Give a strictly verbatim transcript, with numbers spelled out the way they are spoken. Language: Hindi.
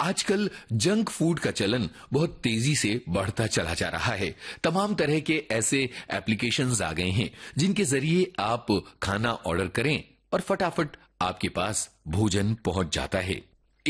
आजकल जंक फूड का चलन बहुत तेजी से बढ़ता चला जा रहा है। तमाम तरह के ऐसे एप्लीकेशंस आ गए हैं जिनके जरिए आप खाना ऑर्डर करें और फटाफट आपके पास भोजन पहुंच जाता है।